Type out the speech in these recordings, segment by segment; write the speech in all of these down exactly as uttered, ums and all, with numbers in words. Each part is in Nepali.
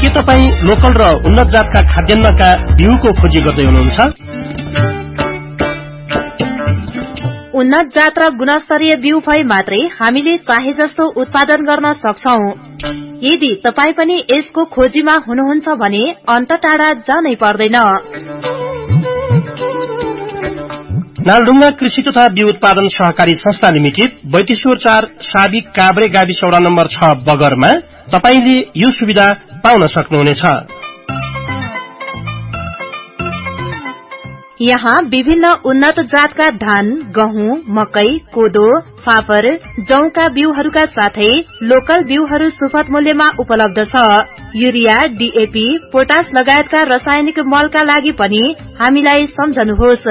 के तपाईँ लोकल र उन्नत जातका खाद्यान्नका बिउको खोजी गर्दै हुनुहुन्छ? उन्नत जात र गुणस्तरीय बिउ भए मात्रै हामीले चाहे जस्तो उत्पादन गर्न सक्छौं। यदि तपाई पनि यसको खोजीमा हुनुहुन्छ भने अन्त टाढा जानै पर्दैन। नालढुङ्गा कृषि तथा बिउ उत्पादन सहकारी संस्था लिमिटेड बैतेश्वर चार साबिक काभ्रे गाविस वडा नम्बर छ बगरमा तपाईले यो सुविधा पाउन सक्नुहुनेछ। यहाँ विभिन्न उन्नत जातका धान, गहुँ, मकै, कोदो, फापर, जौका बिउहरूका साथै लोकल बिउहरू सुपथ मूल्यमा उपलब्ध छ। युरिया, डीएपी, पोटास लगायतका रासायनिक मलका लागि पनि हामीलाई सम्झनुहोस्।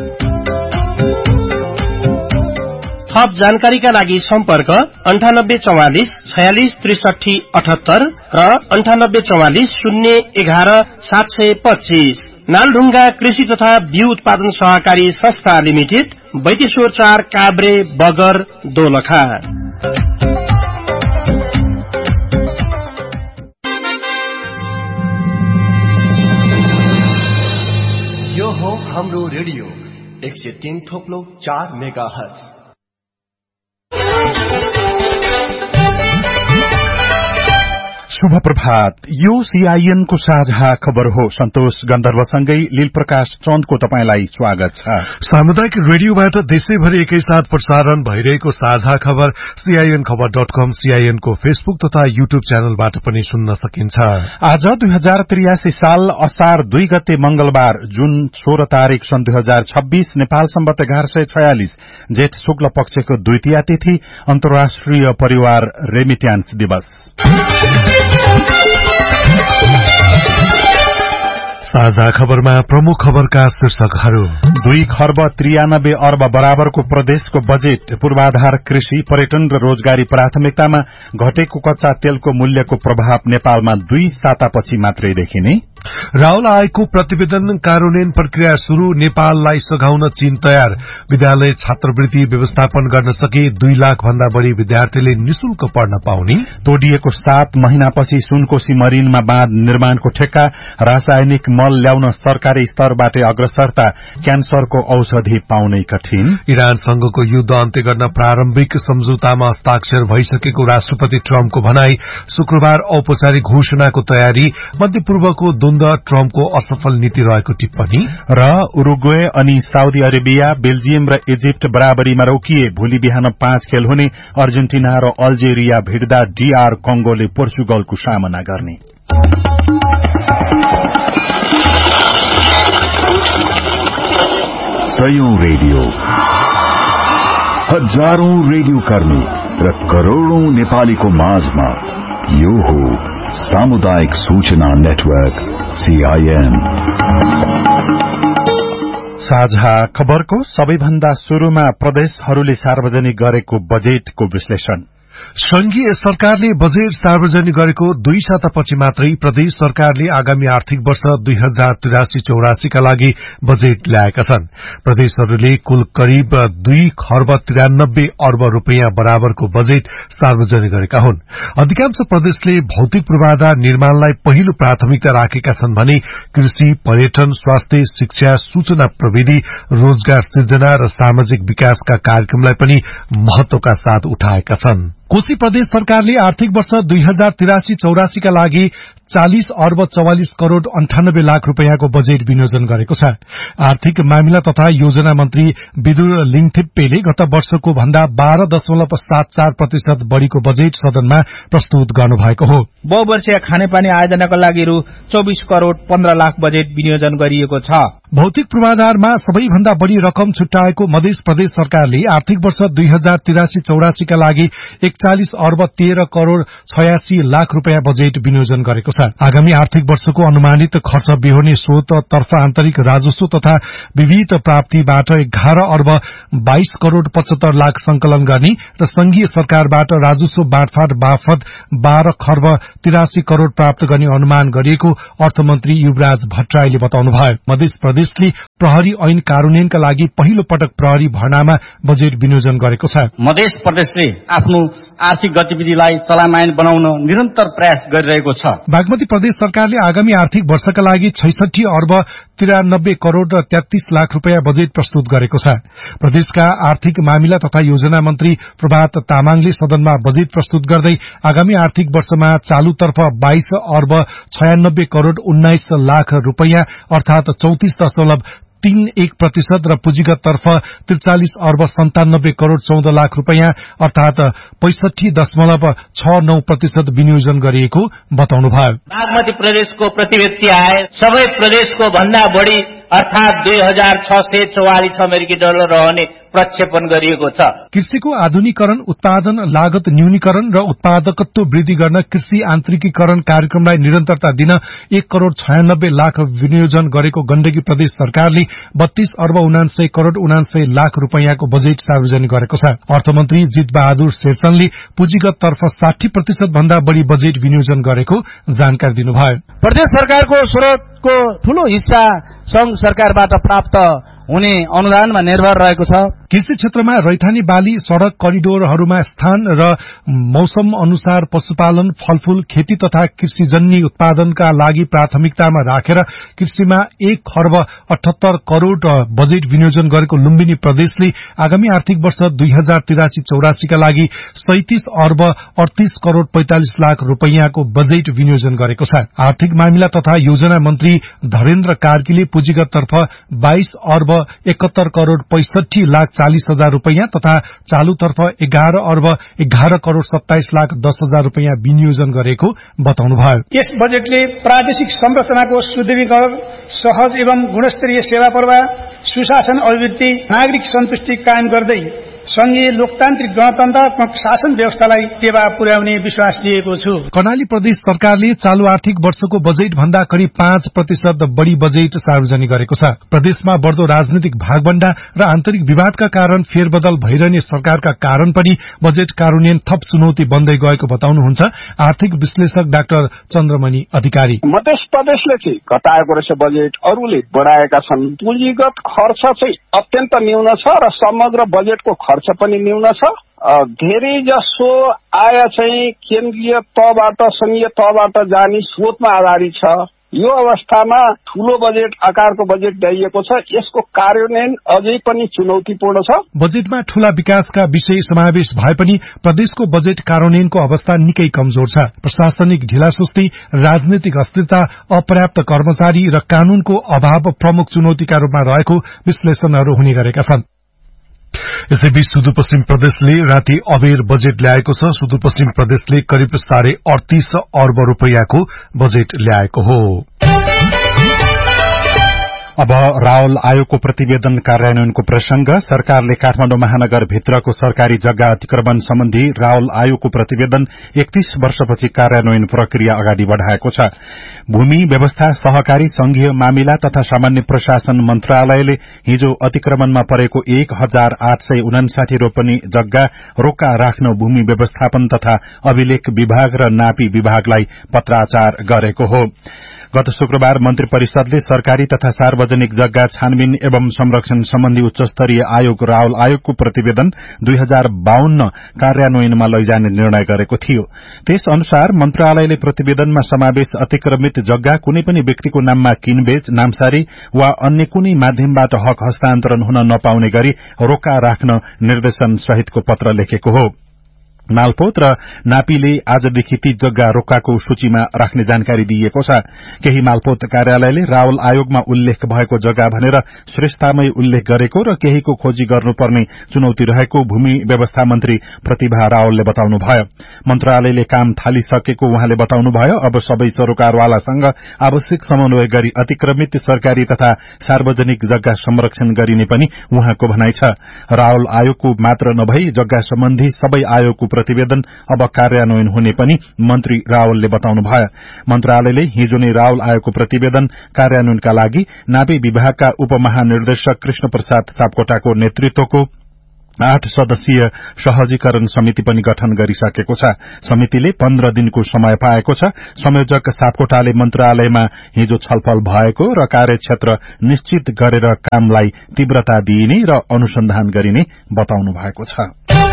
थप जानकारीका लागि सम्पर्क अन्ठानब्बे चौवालिस छयालिस त्रिसठी अठहत्तर र अन्ठानब्बे चौवालिस शून्य एघार सात सय पच्चीस। नालढुङ्गा कृषि तथा बिउ उत्पादन सहकारी संस्था लिमिटेड बैतेश्वर चार काभ्रे बगर दोलखा। यो हो हाम्रो रेडियो एक सय तीन थोप्लो चार मेगा हर्ज। शुभ प्रभात। यो सीआईएन को साझा खबर हो। सन्तोष गन्धर्वसँगै लील प्रकाश चन्दको तपाईलाई स्वागत छ। सामुदायिक रेडियोबाट देशैभरि एकैसाथ प्रसारण भइरहेको साझा खबर सीआईएन खबर डट कम, सीआईएन को फेसबुक तथा यूट्यूब च्यानलबाट पनि सुन्न सकिन्छ। आज दुई हजार त्रियासी साल असार दुई गते मंगलबार जुन सोह्र तारीक सन् दुई हजार छब्बीस नेपाल सम्बत एघार सय छयालिस जेठ शुक्ल पक्षको द्वितीय तिथि अन्तर्राष्ट्रिय परिवार रेमिट्यान्स दिवस। साझा खबरमा प्रमुख खबरका शीर्षकहरू। दुई खर्ब त्रियानब्बे अर्ब बराबरको प्रदेशको बजेट पूर्वाधार कृषि, पर्यटन र रोजगारी प्राथमिकतामा घटेको कच्चा तेलको मूल्यको प्रभाव नेपालमा दुई सातापछि मात्रै देखिने। राहुल आयोगको प्रतिवेदन कार्यान्वयन प्रक्रिया शुरू, नेपाललाई सघाउन चीन तयार। विद्यालय छात्रवृत्ति व्यवस्थापन गर्न सके दुई लाख भन्दा बढ़ी विद्यार्थीले निशुल्क पढ्न पाउने। तोडिएको सात महिनापछि सुनकोशी मरिनमा बाँध निर्माणको ठेक्का, रासायनिक मल ल्याउन सरकारी स्तरबाट अग्रसरता, क्यान्सरको औषधि पाउनै कठिन। इरानसँगको युद्ध अन्त्य गर्न प्रारम्भिक सम्झौतामा हस्ताक्षर भइसकेको राष्ट्रपति ट्रम्पको भनाई। शुक्रबार औपचारिक घोषणाको तयारी। मध्यपूर्वको द्वन्द्व ट्रम्पको असफल नीति रहेको टिप्पणी। र उरुग्वे अनि साउदी अरेबिया, बेल्जियम र इजिप्ट बराबरीमा रोकिए। भोलि बिहान पाँच खेल हुने। अर्जेन्टिना र अल्जेरिया भिड्दा डीआर कंगोले पोर्चुगलको सामना गर्ने। सयौं रेडियो, हजारौं रेडियो कर्मी र करोड़ौं नेपालीको माझमा यो हो सामुदायिक सूचना नेटवर्क सीआईएन। साझा खबरको सबैभन्दा शुरूमा प्रदेशहरूले सार्वजनिक गरेको बजेटको विश्लेषण। संघीय सरकारले बजेट सार्वजनिक गरेको दुई सातापछि मात्रै प्रदेश सरकारले आगामी आर्थिक वर्ष दुई हजार त्रिरासी चौरासीका लागि बजेट ल्याएका छन्। प्रदेशहरूले कुल करिब दुई खर्ब त्रियानब्बे अर्ब रूपियाँ बराबरको बजेट सार्वजनिक गरेका हुन्। अधिकांश प्रदेशले भौतिक पूर्वाधार निर्माणलाई पहिलो प्राथमिकता राखेका छन् भने कृषि, पर्यटन, स्वास्थ्य, शिक्षा, सूचना प्रविधि, रोजगार सृजना र सामाजिक विकासका कार्यक्रमलाई पनि महत्वका साथ उठाएका छन्। कोशी प्रदेश सरकारले आर्थिक वर्ष दुई हजार तिरासी चौरासीका लागि चालिस अर्ब चौवालिस करोड़ अन्ठानब्बे लाख रूपियाँको बजेट विनियोजन गरेको छ। आर्थिक मामिला तथा योजना मन्त्री विदुर लिङथिप्पेले गत वर्षको भन्दा बाह्र दशमलव सात चार प्रतिशत बढ़ीको बजेट सदनमा प्रस्तुत गर्नुभएको हो। बहुवर्षीय खानेपानी आयोजनाका लागि रु चौबिस करोड़ पन्ध्र लाख बजेट विनियोजन गरिएको छ। भौतिक पूर्वाधारमा सबैभन्दा बढ़ी रकम छुट्याएको मध्य प्रदेश सरकारले आर्थिक वर्ष दुई हजार तिरासी चौरासीका लागि एकचालिस अर्ब तेह्र करोड़ छयासी लाख रूपियाँ बजेट विनियोजन गरेको छ। आगामी आर्थिक वर्षको अनुमानित खर्च बेहोर्ने स्रोततर्फ आन्तरिक राजस्व तथा विविध प्राप्तिबाट एघार अर्ब बाइस करोड़ पचहत्तर लाख संकलन गर्ने र संघीय सरकारबाट राजस्व बाँडफाँड बापत बाह्र खर्ब तिरासी करोड़ प्राप्त गर्ने अनुमान गरिएको अर्थमन्त्री युवराज भट्टराईले बताउनुभयो। मध्य प्रदेशले प्रहरी ऐन कार्यान्वयनका लागि पहिलो पटक प्रहरी भर्नामा बजेट विनियोजन गरेको छ। मध्य प्रदेशले आफ्नो आर्थिक गतिविधिलाई चलायमान बनाउन निरन्तर प्रयास गरिरहेको छ। बागमती प्रदेश सरकारले आगामी आर्थिक वर्षका लागि छैसठी अर्ब तिरानब्बे करोड़ र तेत्तीस लाख रूपियाँ बजेट प्रस्तुत गरेको छ। प्रदेशका आर्थिक मामिला तथा योजना मन्त्री प्रभात तामाङले सदनमा बजेट प्रस्तुत गर्दै आगामी आर्थिक वर्षमा चालूतर्फ बाइस अर्ब छयानब्बे करोड़ उन्नाइस लाख रूपियाँ अर्थात चौतिस दशमलव तीन एक प्रतिशत र पुँजीगत तर्फ त्रिचालिस अर्ब सन्तानब्बे करोड़ चौध लाख रूपियाँ अर्थात पैंसठी दशमलव छ नौ प्रतिशत विनियोजन गरिएको बताउनुभयो। बागमती प्रदेशको प्रतिव्यक्ति आय सबै प्रदेशको भन्दा बढ़ी अर्थात दुई हजार छ सय चौवालिस अमेरिकी डलर रहने प्रक्षेपण गरिएको छ। कृषिको आधुनिकीकरण, उत्पादन लागत न्यूनीकरण र उत्पादकत्व वृद्धि गर्न कृषि आन्तरिकीकरण कार्यक्रमलाई निरन्तरता दिन एक करोड़ छयानब्बे लाख विनियोजन गरेको गण्डकी प्रदेश सरकारले बत्तीस अर्ब उनान्सय करोड़ उनान्सय लाख रूपियाँको बजेट सार्वजनिक गरेको छ। अर्थमन्त्री जित बहादुर शेरचनले पुँजीगत तर्फ साठी प्रतिशत भन्दा बढ़ी बजेट विनियोजन गरेको जानकारी दिनुभयो। प्रदेश सरकारको स्रोतको ठूलो हिस्सा संघ सरकारबाट प्राप्त हुने अनुदानमा निर्भर रहेको छ। कृषि क्षेत्रमा रैथानी बाली, सड़क करिडोरहरूमा स्थान र मौसम अनुसार पशुपालन, फलफूल, खेती तथा कृषिजन्य उत्पादनका लागि प्राथमिकतामा राखेर कृषिमा एक खर्ब अठहत्तर करोड़ बजेट विनियोजन गरेको लुम्बिनी प्रदेशले आगामी आर्थिक वर्ष दुई हजार तिरासी चौरासीका लागि सैंतीस अर्ब अड़तीस करोड़ पैंतालिस लाख रूपियाँको बजेट विनियोजन गरेको छ। आर्थिक मामिला तथा योजना मन्त्री धरेन्द्र कार्कीले पुँजीगत तर्फ बाइस अर्ब इकहत्तर करोड़ पैंसठी लाख चालीस हजार रूपियाँ तथा चालूतर्फ एघार अर्ब एघार करोड़ सत्ताइस लाख दस हजार रूपियाँ विनियोजन गरेको बताउनुभयो। यस बजेटले प्रादेशिक संरचनाको सुदृढीकरण, सहज एवं गुणस्तरीय सेवा प्रवाह, सुशासन अभिवृद्धि, नागरिक सन्तुष्टि कायम गर्दै संघीय लोकतान्त्रिक गणतन्त्रात्मक शासन व्यवस्थालाई टेवा पुर्याउने विश्वास दिएको छु। कर्णाली प्रदेश सरकारले चालू आर्थिक वर्षको बजेट भन्दा करिब पाँच प्रतिशत बढ़ी बजेट सार्वजनिक गरेको छ। प्रदेशमा बढ़दो राजनीतिक भागभण्डा र आन्तरिक विवादका कारण फेरबदल भइरहने सरकारका कारण पनि बजेट कार्यान्वयन थप चुनौती बन्दै गएको बताउनुहुन्छ आर्थिक विश्लेषक डाक्टर चन्द्रमणि अधिकारी। मध्य प्रदेशले चाहिँ घटाएको रहेछ बजेट, अरूले बढ़ाएका छन्। पुँजीगत खर्च चाहिँ अत्यन्त न्यून छ र समग्र बजेटको खर्च पनि न्यून छ। धेरै जसो आय चाहिँ केन्द्रीय तहबाट संघीय तहबाट जाने स्रोतमा आधारित छ। यो अवस्थामा ठूलो बजेट आकारको बजेट ल्याइएको छ। यसको कार्यान्वयन अझै पनि चुनौतीपूर्ण छ। बजेटमा ठूला विकासका विषय समावेश भए पनि प्रदेशको बजेट कार्यान्वयनको अवस्था निकै कमजोर छ। प्रशासनिक ढिलासुस्ती, राजनीतिक अस्थिरता, अपर्याप्त कर्मचारी र कानूनको अभाव प्रमुख चुनौतीका रूपमा रहेको विश्लेषणहरू हुने गरेका छन्। यसैबीच सुदूरपश्चिम प्रदेशले राति अबेर बजेट ल्याएको छ। सुदूरपश्चिम प्रदेशले करिब साढे अड़तीस अर्ब रूपियाँको बजेट ल्याएको हो। अब रावल आयोगको प्रतिवेदन कार्यान्वयनको प्रसंग। सरकारले काठमाडौँ महानगर भित्रको सरकारी जग्गा अतिक्रमण सम्बन्धी रावल आयोगको प्रतिवेदन एकतीस वर्षपछि कार्यान्वयन प्रक्रिया अगाडि बढ़ाएको छ। भूमि व्यवस्था, सहकारी संघीय मामिला तथा सामान्य प्रशासन मन्त्रालयले हिजो अतिक्रमणमा परेको एक हजार आठ सय उनासाठी रोपनी जग्गा रोका राख्न भूमि व्यवस्थापन तथा अभिलेख विभाग र नापी विभागलाई पत्राचार गरेको हो। गत शुक्रबार मन्त्री परिषदले सरकारी तथा सार्वजनिक जग्गा छानबिन एवं संरक्षण सम्बन्धी उच्चस्तरीय आयोग रावल आयोगको प्रतिवेदन दुई हजार बाहन्न कार्यान्वयनमा लैजाने निर्णय गरेको थियो। त्यस अनुसार मन्त्रालयले प्रतिवेदनमा समावेश अतिक्रमित जग्गा कुनै पनि व्यक्तिको नाममा किनबेच, नामसारी वा अन्य कुनै माध्यमबाट हक हस्तान्तरण हुन नपाउने गरी रोका राख्न निर्देशन सहितको पत्र लेखेको हो। मालपोत र नापीले आजदेखि ती जग्गा रोकाको सूचीमा राख्ने जानकारी दिइएको छ। केही मालपोत कार्यालयले रावल आयोगमा उल्लेख भएको जग्गा भनेर श्रेष्ठतामै उल्लेख गरेको र केहीको खोजी गर्नुपर्ने चुनौती रहेको भूमि व्यवस्था मन्त्री प्रतिभा रावलले बताउनुभयो। मन्त्रालयले काम थालिसकेको उहाँले बताउनुभयो। अब सबै सरोकारवालासँग आवश्यक समन्वय गरी अतिक्रमित सरकारी तथा सार्वजनिक जग्गा संरक्षण गरिने पनि उहाँको भनाइ छ। रावल आयोगको मात्र नभई जग्गा सम्बन्धी सबै आयोगको प्रतिवेदन अब कार्यान्वयन हुने पनि मन्त्री रावलले बताउनुभयो। मन्त्रालयले हिजो नै रावल आयोगको प्रतिवेदन कार्यान्वयनका लागि नापी विभागका उपमहानिर्देशक कृष्ण प्रसाद सापकोटाको नेतृत्वको आठ सदस्यीय सहजीकरण समिति पनि गठन गरिसकेको छ। समितिले पन्ध्र दिनको समय पाएको छ। संयोजक सापकोटाले मन्त्रालयमा हिजो छलफल भएको र कार्यक्षेत्र निश्चित गरेर कामलाई तीव्रता दिइने र अनुसन्धान गरिने बताउनु भएको छ।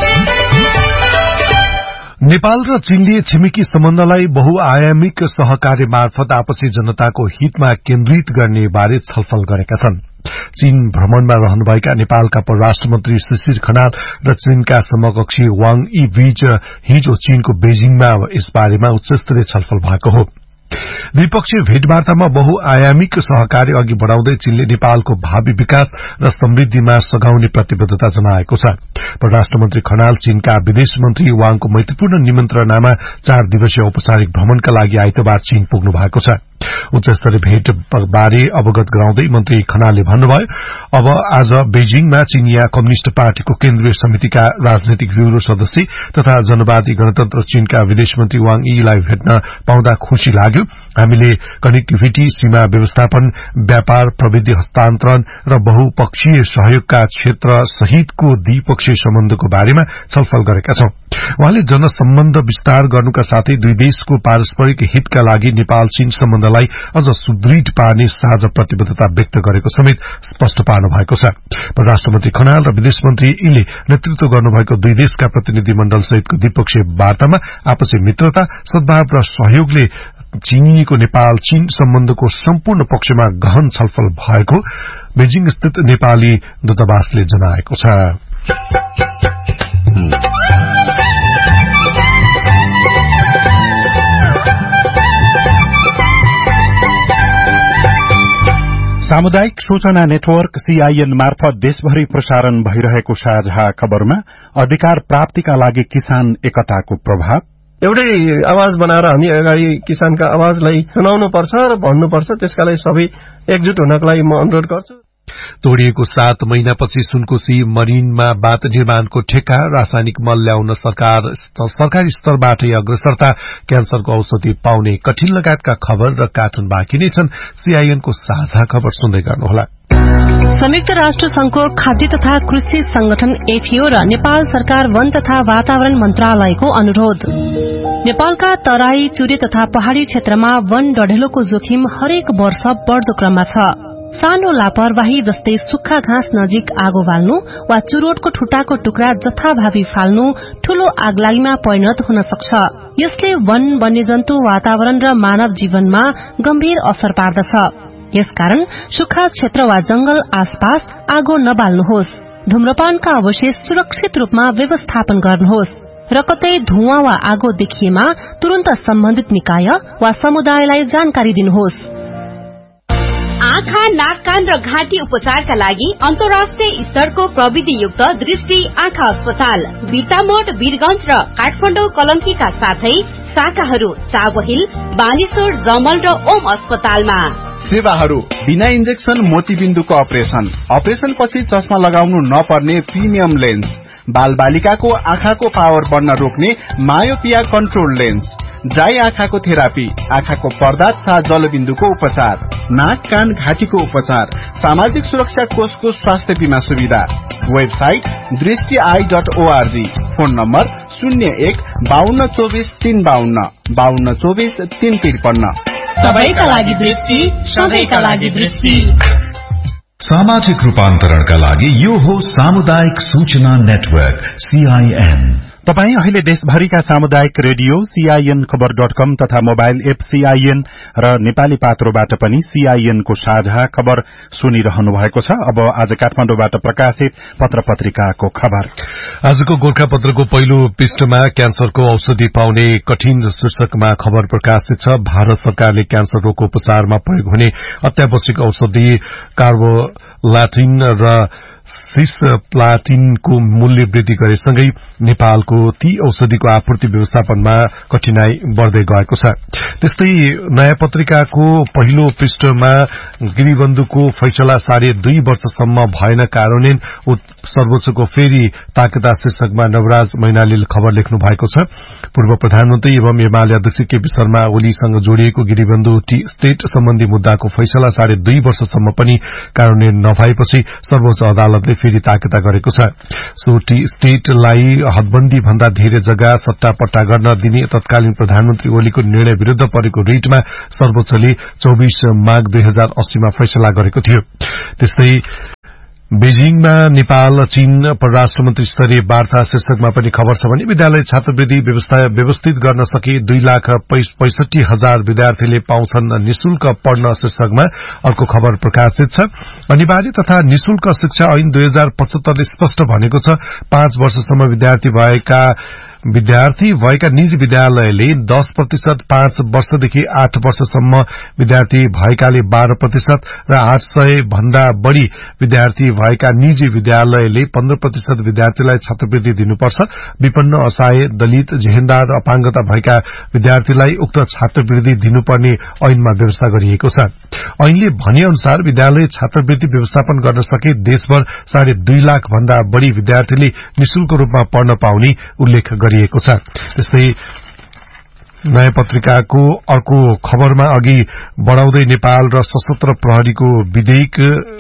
नेपाल र चीनले छिमेकी सम्बन्धलाई बहुआयामिक सहकार्य मार्फत आपसी जनताको हितमा केन्द्रित गर्ने बारे छलफल गरेका छन्। चीन भ्रमणमा रहनुभएका नेपालका परराष्ट्र मन्त्री शिशिर खनाल र चीनका समकक्षी वाङ यी बीच हिजो चीनको बेजिङमा यस बारेमा उच्चस्तरीय छलफल भएको हो। द्विपक्षीय भेटवार्तामा बहुआयामिक सहकार्य अघि बढ़ाउँदै चीनले नेपालको भावी विकास र समृद्धिमा सघाउने प्रतिबद्धता जनाएको छ। परराष्ट्र मन्त्री खनाल चीनका विदेश मन्त्री वाङको मैत्रीपूर्ण निमन्त्रणामा चार दिवसीय औपचारिक भ्रमणका लागि आइतबार चीन पुग्नु भएको छ। उच्चस्तरीय भेट बारे अवगत गराउँदै मन्त्री खनालले भन्नुभयो, अब आज बेजिङमा चीनिया कम्युनिष्ट पार्टीको केन्द्रीय समितिका राजनैतिक ब्यूरो सदस्य तथा जनवादी गणतन्त्र चीनका विदेश मन्त्री वाङ यीलाई भेट्न पाउँदा खुशी लाग्यो। हामीले कनेक्टिभिटी, सीमा व्यवस्थापन, व्यापार, प्रविधि हस्तान्तरण र बहुपक्षीय सहयोगका क्षेत्र सहितको द्विपक्षीय सम्बन्धको बारेमा छलफल गरेका छौं। उहाँले जनसम्बन्ध विस्तार गर्नुका साथै दुई देशको पारस्परिक हितका लागि नेपाल चीन सम्बन्धलाई अझ सुदृढ पार्ने साझा प्रतिबद्धता व्यक्त गरेको समेत स्पष्ट पार्नु भएको छ। परराष्ट्र मन्त्री खनाल र विदेश मन्त्री यीले नेतृत्व गर्नुभएको दुई देशका प्रतिनिधि मण्डल सहितको द्विपक्षीय वार्तामा आपसी मित्रता, सद्भाव र सहयोगले चीनिएको नेपाल चीन सम्बन्धको सम्पूर्ण पक्षमा गहन छलफल भएको बेजिङ स्थित नेपाली दूतावासले जनाएको छ। सामुदायिक सूचना नेटवर्क सीआईएन मार्फत देशभरि प्रसारण भइरहेको साझा खबरमा अधिकार प्राप्तिका लागि किसान एकताको प्रभाव, एउटै आवाज बनाएर हामी अगाडि किसानका आवाजलाई सुनाउनुपर्छ र भन्नुपर्छ, त्यसका लागि सबै एकजुट हुनका लागि म अनुरोध गर्छु। तोडिएको सात महिनापछि सुनकोशी मरिनमा बाथ निर्माणको ठेक्का, रासायनिक मल ल्याउन सरकार सरकारी स्तरबाटै अग्रसरता, क्यान्सरको औषधि पाउने कठिन लगायतका खबर र कार्टुन बाँकी नै छन्। सीआईएनको साझा खबर सुन्दै गर्नुहोला। संयुक्त राष्ट्र संघको खाद्य तथा कृषि संगठन एफएओ र नेपाल सरकार वन तथा वातावरण मन्त्रालयको अनुरोध। नेपालका तराई, चुरे तथा पहाड़ी क्षेत्रमा वन डढेलोको जोखिम हरेक वर्ष बढ़दो क्रममा छ। सानो लापरवाही जस्तै सुक्खा घाँस नजिक आगो बाल्नु वा चुरोटको ठुटाको टुक्रा जथाभावी फाल्नु ठूलो आगलागीमा परिणत हुन सक्छ। यसले वन, वन्यजन्तु, वातावरण र मानव जीवनमा गम्भीर असर पार्दछ। यसकारण सुक्खा क्षेत्र वा जंगल आसपास आगो नबाल्नुहोस्। धूम्रपानका अवशेष सुरक्षित रूपमा व्यवस्थापन गर्नुहोस् र कतै धुवाँ वा आगो देखिएमा तुरन्त सम्बन्धित निकाय वा समुदायलाई जानकारी दिनुहोस्। आँखा, नाक, कान र घाँटी उपचारका लागि अन्तर्राष्ट्रिय स्तरको प्रविधियुक्त दृष्टि आँखा अस्पताल बिर्तामोड, वीरगंज र काठमाडौँ कलङ्कीका साथै शाखाहरू चाबहिल, बानेश्वर, जमल र ओम अस्पतालमा। सेवाहरू बिना इन्जेक्सन मोतीबिन्दुको अपरेशन, अपरेशन पछि चस्मा लगाउनु नपर्ने प्रिमियम लेन्स, बाल बालिकाको आँखाको पावर बढ्न रोक्ने मायोपिया कन्ट्रोल लेन्स, ड्राई आँखाको थेरापी, आँखाको पर्दा तथा जलबिन्दुको उपचार, नाक, कान, घाँटीको उपचार, सामाजिक सुरक्षा कोषको स्वास्थ्य बीमा सुविधा। वेबसाइट दृष्टि I dot ORG, phone number शून्य एक बाहन्न चौबिस तीन बाहन्न बाहन्न चौबिस तीन त्रिपन्न। सबैका लागि दृष्टि, सधैँका लागि दृष्टि। सामाजिक रूपान्तरणका लागि यो हो सामुदायिक सूचना नेटवर्क सीआईएन। तपाई अहिले देशभरिका सामुदायिक रेडियो सीआईएन खबर डट कम तथा मोबाइल एप सीआईएन र नेपाली पात्रोबाट पनि सीआईएन को साझा खबर सुनिरहनु भएको छ। अब आज काठमाडौँबाट प्रकाशित पत्र पत्रिकाको खबर। आजको गोर्खापत्रको पहिलो पृष्ठमा क्यान्सरको औषधि पाउने कठिन शीर्षकमा खबर प्रकाशित छ। भारत सरकारले क्यान्सर रोगको उपचारमा प्रयोग हुने अत्यावश्यक औषधि कार्बोलाटिन र सिस्प्लाटिनको मूल्य वृद्धि गरेसँगै नेपालको ती औषधिको आपूर्ति व्यवस्थापनमा कठिनाई बढ़दै गएको छ। त्यस्तै नयाँ पत्रिकाको पहिलो पृष्ठमा गिरिबन्धुको फैसला साढे दुई वर्षसम्म भएन कार्यान्वयन, सर्वोच्चको फेरि ताकता शीर्षकमा नवराज मैनालीले खबर लेख्नु भएको छ। पूर्व प्रधानमन्त्री एवं एमाले अध्यक्ष केपी शर्मा ओलीसँग जोडिएको गिरिबन्धु टी स्टेट सम्बन्धी मुद्दाको फैसला साढे दुई वर्षसम्म पनि कार्यान्वयन नभएपछि सर्वोच्च अदालत अदालतले फेरि ताकेता गरेको छ। सो स्टेटलाई हदबन्दी भन्दा धेरै जग्गा सट्टा पट्टा गर्न दिने तत्कालीन प्रधानमन्त्री ओलीको निर्णय विरूद्ध परेको रिटमा सर्वोच्चले चौबीस माघ दुई हजार अस्सीमा फैसला गरेको थियो। त्यस्तै बेजिङमा नेपाल चीन परराष्ट्र मन्त्री स्तरीय वार्ता शीर्षकमा पनि खबर छ भने विद्यालय छात्रवृत्ति व्यवस्था व्यवस्थित गर्न सके दुई लाख पैंसठी हजार विद्यार्थीले पाउँछन् निशुल्क पढ्न शीर्षकमा अर्को खबर प्रकाशित छ। अनिवार्य तथा निशुल्क शिक्षा ऐन दुई हजार पचहत्तरले स्पष्ट भनेको छ पाँच वर्षसम्म विद्यार्थी भएका विद्यार्थी भएका निजी विद्यालयले दस प्रतिशत, पाँच वर्षदेखि आठ वर्षसम्म विद्यार्थी भएकाले बाह्र प्रतिशत र आठ सय भन्दा बढ़ी विद्यार्थी भएका निजी विद्यालयले पन्ध्र प्रतिशत विद्यार्थीलाई छात्रवृत्ति दिनुपर्छ। विपन्न, असहाय, दलित, जेहेन्दार र अपाङ्गता भएका विद्यार्थीलाई उक्त छात्रवृत्ति दिनुपर्ने ऐनमा व्यवस्था गरिएको छ। ऐनले भने अनुसार विद्यालय छात्रवृत्ति व्यवस्थापन गर्न सके देशभर साढे दुई लाख भन्दा बढ़ी विद्यार्थीले निशुल्क रूपमा पढ्न पाउने उल्लेख गरिएको छ। त्यस्तै नयाँ पत्रिकाको अर्को खबरमा अघि बढ़ाउँदै नेपाल र सशस्त्र प्रहरीको विधेयक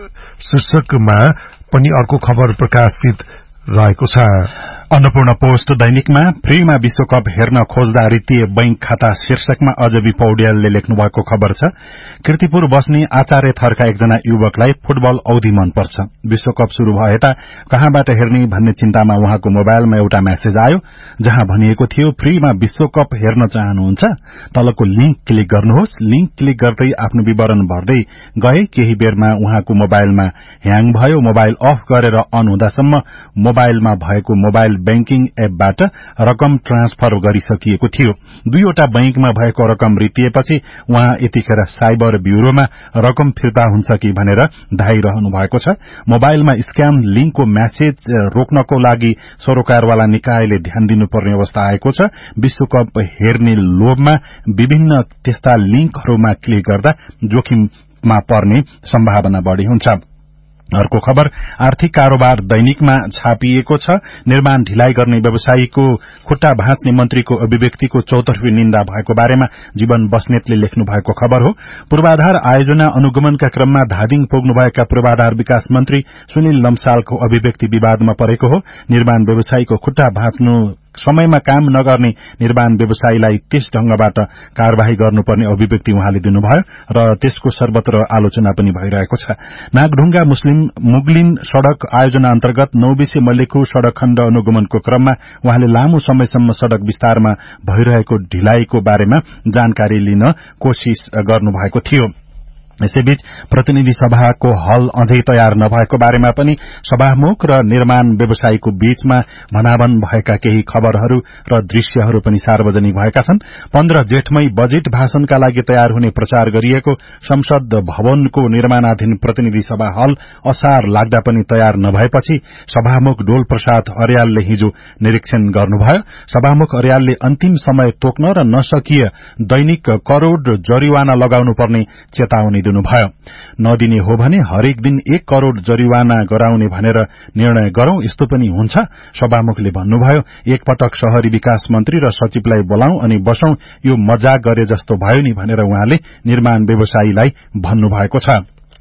शीर्षकमा पनि अर्को खबर प्रकाशित रहेको छ। अन्नपूर्ण पोस्ट दैनिकमा फ्रीमा विश्वकप हेर्न खोज्दा रित्तिए बैंक खाता शीर्षकमा अजबी पौड्यालले लेख्नु भएको खबर छ। कीर्तिपुर बस्ने आचार्य थरका एकजना युवकलाई फुटबल औधी मनपर्छ। विश्वकप शुरू भएता कहाँबाट हेर्ने भन्ने चिन्तामा उहाँको मोबाइलमा एउटा मेसेज आयो जहाँ भनिएको थियो फ्रीमा विश्वकप हेर्न चाहनुहुन्छ, तलको लिंक क्लिक गर्नुहोस्। लिंक क्लिक गर्दै आफ्नो विवरण भर्दै गए। केही बेरमा उहाँको मोबाइलमा ह्याङ भयो। मोबाइल अफ गरेर अन हुँदासम्म मोबाइलमा भएको मोबाइल बैंकिङ एपबाट रकम ट्रान्सफर गरिसकिएको थियो। दुईवटा बैंकमा भएको रकम रित्तिएपछि उहाँ यतिखेर साइबर ब्यूरोमा रकम फिर्ता हुन्छ कि भनेर धाइरहनु भएको छ। मोबाइलमा स्क्याम लिंकको म्यासेज रोक्नको लागि सरोकारवाला निकायले ध्यान दिनुपर्ने अवस्था आएको छ। विश्वकप हेर्ने लोभमा विभिन्न त्यस्ता लिंकहरूमा क्लिक गर्दा जोखिममा पर्ने सम्भावना बढ़ी हुन्छ। अर्को खबर आर्थिक कारोबार दैनिकमा छापिएको छ। निर्माण ढिलाइ गर्ने व्यवसायीको खुट्टा भाँच्ने मन्त्रीको अभिव्यक्तिको चौतर्फी निन्दा भएको बारेमा जीवन बस्नेतले लेख्नु भएको खबर हो। पूर्वाधार आयोजना अनुगमनका क्रममा धादिङ पुग्नुभएका पूर्वाधार विकास मन्त्री सुनिल लम्सालको अभिव्यक्ति विवादमा परेको हो। निर्माण व्यवसायीको खुट्टा भाँच्नु समयमा काम नगर्ने निर्माण व्यवसायीलाई त्यस ढंगबाट कार्यवाही गर्नुपर्ने अभिव्यक्ति उहाँले दिनुभयो र त्यसको सर्वत्र आलोचना पनि भइरहेको छ। नागढुङ्गा मुस्लिम मुगलिन सड़क आयोजना अन्तर्गत नौबिसे मल्लेखु सड़क खण्ड अनुगमनको क्रममा उहाँले लामो समयसम्म सड़क विस्तारमा भइरहेको ढिलाइको बारेमा जानकारी लिन कोशिश गर्नुभएको थियो। यसैबीच प्रतिनिधि सभाको हल अझै तयार नभएको बारेमा पनि सभामुख र निर्माण व्यवसायीको बीचमा भनाभन भएका केही खबरहरू र दृश्यहरू पनि सार्वजनिक भएका छन्। पन्ध्र जेठमै बजेट भाषणका लागि तयार हुने प्रचार गरिएको संसद भवनको निर्माणाधीन प्रतिनिधि सभा हल असार लाग्दा पनि तयार नभएपछि सभामुख डोल प्रसाद अर्यालले हिजो निरीक्षण गर्नुभयो। सभामुख अर्यालले अन्तिम समय तोक्न र नसकिए दैनिक करोड़ जरिवाना लगाउनु पर्ने चेतावनी दिनुभयो। नदिने हो भने हरेक दिन एक करोड़ जरिवाना गराउने भनेर निर्णय गरौं, यस्तो पनि हुन्छ। सभामुखले भन्नुभयो एक पटक शहरी विकास मन्त्री र सचिवलाई बोलाउँ अनि बसौं, यो मजाक गरे जस्तो भयो नि भनेर उहाँले निर्माण व्यवसायीलाई भन्नुभएको छ।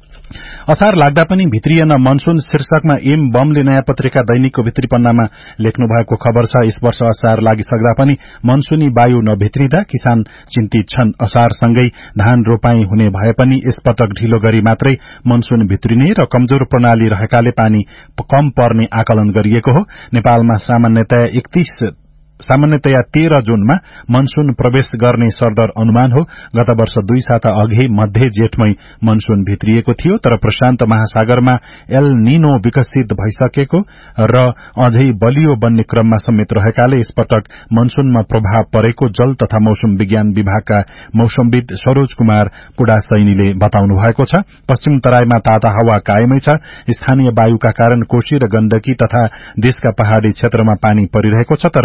असार लाग्दा पनि भित्रिएन मनसून शीर्षकमा एम बमले नयाँ पत्रिका दैनिकको भित्री पन्नामा लेख्नु भएको खबर छ। यस वर्ष असार लागिसक्दा पनि मनसूनी वायु नभित्रिँदा किसान चिन्तित छन्। असारसँगै धान रोपाई हुने भए पनि यसपटक ढिलो गरी मात्रै मनसून भित्रिने र कमजोर प्रणाली रहेकाले पानी कम पर्ने आकलन गरिएको हो। नेपालमा सामान्यतया एकतीस सामान्यतया तेह्र जूनमा मनसून प्रवेश गर्ने सरदर अनुमान हो। गत वर्ष दुई साता अघि मध्य जेठमै मनसून भित्रिएको थियो, तर प्रशान्त महासागरमा एल निनो विकसित भइसकेको र अझै बलियो बन्ने क्रममा समेत रहेकाले यसपटक मनसूनमा प्रभाव परेको जल तथा मौसम विज्ञान विभागका मौसमविद सरोज कुमार पुडासैनीले बताउनु भएको छ। पश्चिम तराईमा ताता हावा कायमै छ। स्थानीय वायुका कारण कोशी र गण्डकी तथा देशका पहाड़ी क्षेत्रमा पानी परिरहेको छ, तर तराई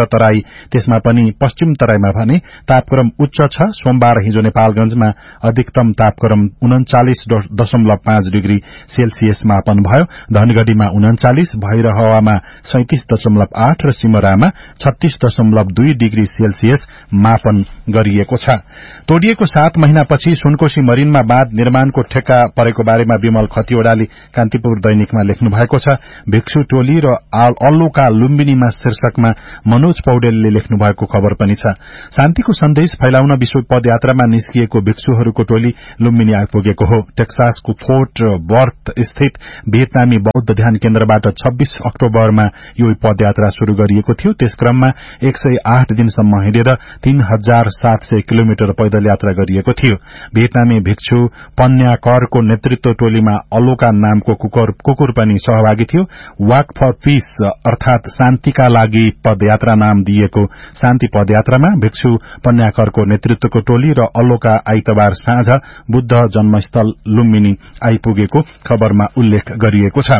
त्यसमा पनि पश्चिम तराईमा भने तापक्रम उच्च छ। सोमबार हिजो नेपालगंजमा अधिकतम तापक्रम उन्चालिस दशमलव पाँच डिग्री सेल्सियस मापन भयो। धनगढ़ीमा उन्चालिस, भैरहवामा सैंतीस दशमलव आठ र सिमरामा छत्तीस दशमलव दुई डिग्री सेल्सियस मापन गरिएको छ। तोडिएको सात महिनापछि सुनकोशी मरिनमा बाँध निर्माणको ठेक्का परेको बारेमा विमल खतिवड़ाले कान्तिपुर दैनिकमा लेख्नु भएको छ। भिक्षु टोली र अल्लोका लुम्बिनीमा शीर्षकमा मनोज पौडेलले लेख्नु भएको खबर पनि छ। शान्तिको सन्देश फैलाउन विश्व पदयात्रामा निस्किएको भिक्षुहरूको टोली लुम्बिनी आइपुगेको हो। टेक्सासको फोर्ट वर्थ स्थित भियतनामी बौद्ध ध्यान केन्द्रबाट छब्बीस अक्टोबरमा यो पदयात्रा शुरू गरिएको थियो। त्यस क्रममा एक सय आठ दिनसम्म हिँडेर तीन हजार सात सय किलोमिटर पैदल यात्रा गरिएको थियो। भियतनामी भिक्षु पन्या करको नेतृत्व टोलीमा अलोका नामको कुकुर, कुकुर पनि सहभागी थियो। वाक फर पीस अर्थात शान्तिका लागि पदयात्रा नाम दिएको शान्ति पदयात्रामा भिक्षु पन्याकरको नेतृत्वको टोली र अलोका आइतबार साँझ बुद्ध जन्मस्थल लुम्बिनी आइपुगेको खबरमा उल्लेख गरिएको छ।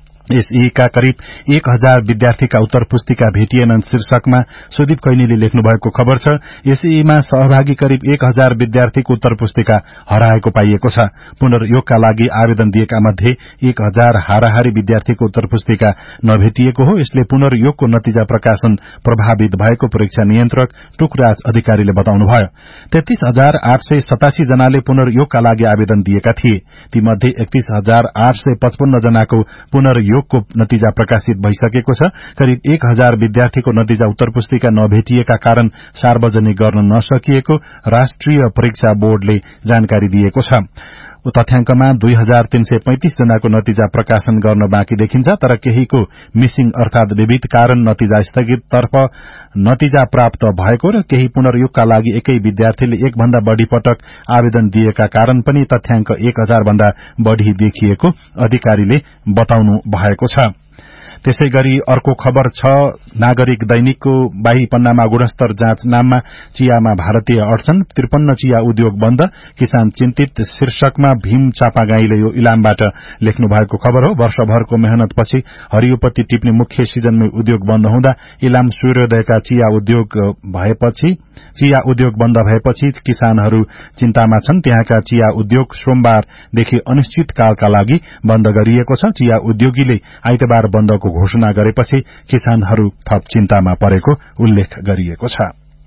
एसईका करिब एक हजार विद्यार्थीका उत्तर पुस्तिका भेटिएनन् शीर्षकमा सुदीप कैनीले लेख्नु भएको खबर छ। एसईमा सहभागी करिब एक हजार विद्यार्थीको उत्तर पुस्तिका हराएको पाइएको छ। पुनर्योगका लागि आवेदन दिएका मध्ये एक हजार हाराहारी विद्यार्थीको उत्तर पुस्तिका नभेटिएको हो। यसले पुनर्योगको नतिजा प्रकाशन प्रभावित भएको परीक्षा नियन्त्रक टुकराज अधिकारीले बताउनुभयो। तेत्तीस हजार आठ सय सतासी जनाले पुनर्योगका लागि आवेदन दिएका थिए। तीमध्ये एकतीस हजार आठ सय पचपन्न जनाको पुनर्योग योगको नतिजा प्रकाशित भइसकेको छ। करिब एक हजार विद्यार्थीको नतिजा उत्तर पुस्तिका नभेटिएका कारण सार्वजनिक गर्न नसकिएको राष्ट्रिय परीक्षा बोर्डले जानकारी दिएको छ। तथ्याङ्कमा दुई हजार तीन सय पैंतिस जनाको नतिजा प्रकाशन गर्न बाँकी देखिन्छ, तर केहीको मिसिङ अर्थात विविध कारण नतिजा स्थगित तर्फ नतिजा प्राप्त भएको र केही पुनर्योगका लागि एकै विद्यार्थीले एक भन्दा बढ़ी पटक आवेदन दिएका कारण पनि तथ्याङ्क एक हजार भन्दा बढ़ी देखिएको अधिकारीले बताउनु भएको छ। त्यसै गरी अर्को खबर छ। नागरिक दैनिकको बाही पन्नामा गुणस्तर जाँच नाममा चियामा भारतीय अडचन, त्रिपन्न चिया उद्योग बन्द, किसान चिन्तित शीर्षकमा भीम चापागाईले यो इलामबाट लेख्नु भएको खबर हो। वर्षभरको मेहनतपछि हरियोपत्ती टिप्ने मुख्य सिजनमै उद्योग बन्द हुँदा इलाम सूर्योदयका चिया उद्योग भएपछि चिया उद्योग बन्द भएपछि किसानहरू चिन्तामा छन्। त्यहाँका चिया उद्योग सोमबारदेखि अनिश्चितकालका लागि बन्द गरिएको छ। चिया उद्योगीले आइतबार बन्दको घोषणा गरेपछि किसानहरू थप चिन्तामा परेको उल्लेख गरिएको छ।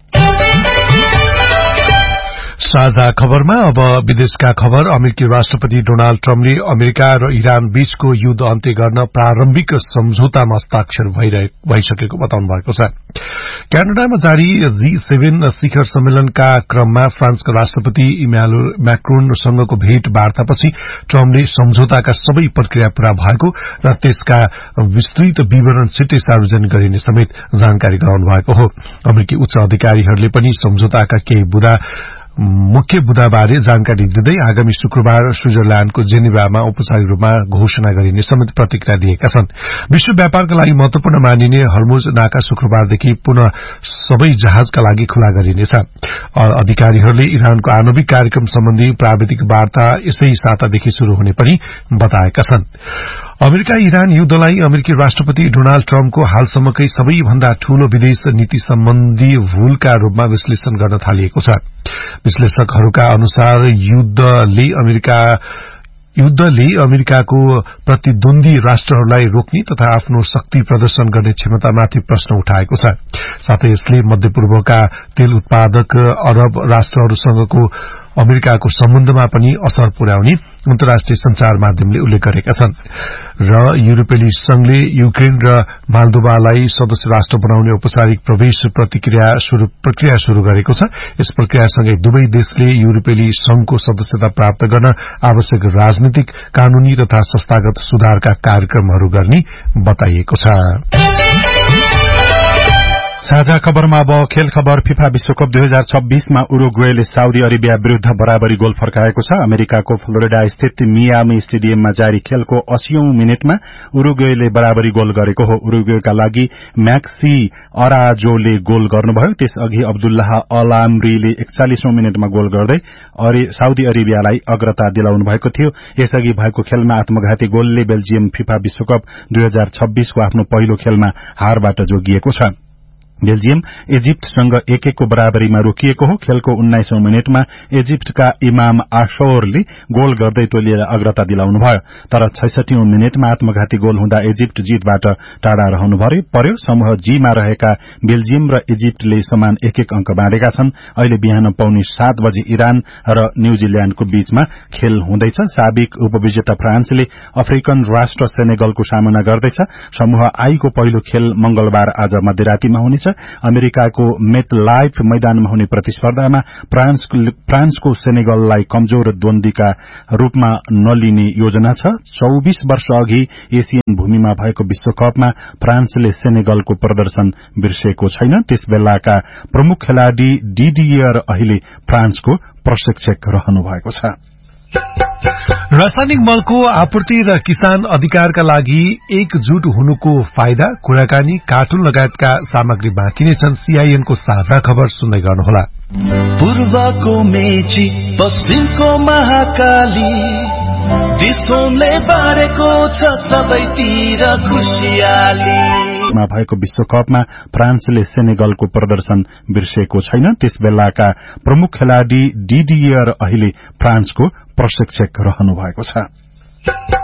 साझा खबरमा अब विदेशका खबर। अमेरिकी राष्ट्रपति डोनाल्ड ट्रम्पले अमेरिका र इरान बीचको युद्ध अन्त्य गर्न प्रारम्भिक सम्झौतामा हस्ताक्षर भइसकेको बताउनु भएको छ। क्यानाडामा जारी जी सेभेन शिखर सम्मेलनका क्रममा फ्रान्सका राष्ट्रपति इमानुएल मैक्रोनसँगको भेटवार्तापछि ट्रम्पले सम्झौताका सबै प्रक्रिया पूरा भएको र त्यसका विस्तृत विवरण छिट्टै सार्वजनिक गरिने समेत जानकारी गराउनु भएको हो। अमेरिकी उच्च अधिकारीहरूले पनि सम्झौताका केही बुदा मुख्य बुदाबारे जानकारी दिँदै आगामी शुक्रबार स्विजरल्याण्डको जेनेभामा औपचारिक रूपमा घोषणा गरिने समेत प्रतिक्रिया दिएका छन्। विश्व व्यापारका लागि महत्वपूर्ण मानिने हर्मुज नाका शुक्रबारदेखि पुनः सबै जहाजका लागि खुला गरिनेछ। अधिकारीहरूले इरानको आणविक कार्यक्रम सम्बन्धी प्राविधिक वार्ता यसै सातादेखि शुरू हुने पनि बताएका छन्। अमेरिका इरान युद्धलाई अमेरिकी राष्ट्रपति डोनाल्ड ट्रम्पको हालसम्मकै सबैभन्दा ठूलो विदेश नीति सम्बन्धी भूलका रूपमा विश्लेषण गर्न थालिएको छ। विश्लेषकहरूका अनुसार युद्धले अमेरिका युद्धले अमेरिकाको प्रतिद्वन्दी राष्ट्रहरूलाई रोक्ने तथा आफ्नो शक्ति प्रदर्शन गर्ने क्षमतामाथि प्रश्न उठाएको छ। साथै यसले मध्यपूर्वका तेल उत्पादक अरब राष्ट्रहरूसँगको अमेरिकाको सम्बन्धमा पनि असर पुर्याउने अन्तर्राष्ट्रिय संचार माध्यमले उल्लेख गरेका छन् र युरोपेली संघले युक्रेन र माल्दोभालाई सदस्य राष्ट्र बनाउने औपचारिक प्रवेश प्रक्रिया शुरू गरेको छ। यस प्रक्रियासँगै दुवै देशले युरोपेली संघको सदस्यता प्राप्त गर्न आवश्यक राजनीतिक, कानूनी तथा संस्थागत सुधारका कार्यक्रमहरू गर्ने बताइएको छ। साझा खबरमा अब खेल खबर। फिफा विश्वकप दुई हजार छब्बीसमा उरुग्वेले साउदी अरेबिया विरूद्ध बराबरी गोल फर्काएको छ। अमेरिकाको फ्लोरिडा स्थित मियामी स्टेडियममा जारी खेलको अस्सीऔं मिनेटमा उरुग्वेले बराबरी गोल गरेको हो। उरुग्वेका लागि म्याक्सी अराजोले गोल गर्नुभयो। त्यसअघि अब्दुल्लाह अलाम्रीले एकचालिसौं मिनेटमा गोल गर्दै साउदी अरेबियालाई अग्रता दिलाउनु भएको थियो। यसअघि भएको खेलमा आत्मघाती गोलले बेल्जियम फिफा विश्वकप दुई हजार छब्बीसको आफ्नो पहिलो खेलमा हारबाट जोगिएको छ। बेल्जियम इजिप्टसँग एक एकको बराबरीमा रोकिएको हो। खेलको उन्नाइसौं मिनटमा इजिप्टका इमाम आशोरले गोल गर्दै टोलीलाई अग्रता दिलाउनुभयो, तर छैसठीौं मिनटमा आत्मघाती गोल हुँदा इजिप्ट जितबाट टाढा रहनु पर्यो। समूह जीमा रहेका बेल्जियम र इजिप्टले समान एक एक अंक बाँडेका छन्। अहिले बिहान पौने सात बजे इरान र न्यूजील्याण्डको बीचमा खेल हुँदैछ। साबिक उपविजेता फ्रान्सले अफ्रिकन राष्ट्र सेनेगलको सामना गर्दैछ। समूह आई को पहिलो खेल मंगलबार आज मध्यरातीमा हुनेछ। अमेरिकाको मेट लाइफ मैदानमा हुने प्रतिस्पर्धामा फ्रान्सको सेनेगललाई कमजोर द्वन्दीका रूपमा नलिने योजना छ। चौबीस वर्ष अघि एसियन भूमिमा भएको विश्वकपमा फ्रान्सले सेनेगलको प्रदर्शन बिर्सेको छैन। त्यसबेलाका प्रमुख खेलाड़ी डिडियर अहिले फ्रान्सको प्रशिक्षक रहनु भएको छ। रासायनिक मलको आपूर्ति र किसान अधिकारका लागि एकजुट हुनुको फाइदा, कुराकानी, कार्टुन लगायतका सामग्री बाँकी नै छन्। सीआईएनको साझा खबर सुन्दै गर्नुहोला। पूर्वको मेची, पश्चिमको महाकाली, दिसोले बारेको छ सबैतिर खुशियाली। मा भएको विश्वकपमा फ्रान्सले सेनेगलको प्रदर्शन बिर्सेको छैन। त्यसबेलाका प्रमुख खेलाड़ी डिडियर अहिले फ्रान्सको प्रशिक्षक रहनु भएको छ।